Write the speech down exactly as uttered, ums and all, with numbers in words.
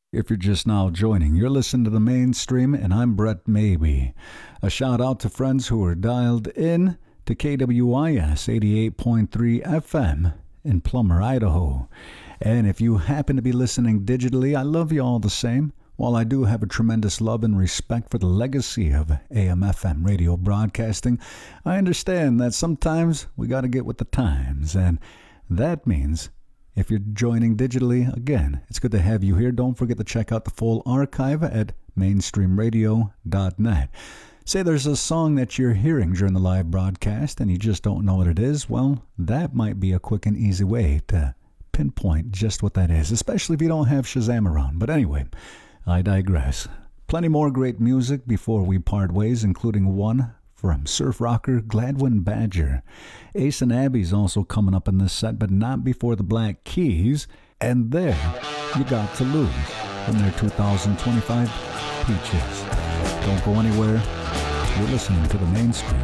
If you're just now joining, you're listening to The Mainstream, and I'm Brett Maybe. A shout out to friends who are dialed in to K W I S eighty-eight point three F M in Plummer, Idaho. And if you happen to be listening digitally, I love you all the same. While I do have a tremendous love and respect for the legacy of A M F M radio broadcasting, I understand that sometimes we got to get with the times, and that means if you're joining digitally, again, it's good to have you here. Don't forget to check out the full archive at mainstream radio dot net. Say there's a song that you're hearing during the live broadcast and you just don't know what it is. Well, that might be a quick and easy way to pinpoint just what that is, especially if you don't have Shazam around. But anyway, I digress. Plenty more great music before we part ways, including one from surf rocker Gladwin Badger. Ace and Abby's also coming up in this set, but not before the Black Keys. And there, You Got to Lose from their two thousand twenty-five Peaches. Don't go anywhere. You're listening to The Mainstream.